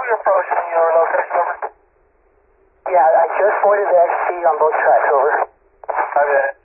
we approaching your location, over? Yeah, I just boarded the XC on both tracks, over. Okay.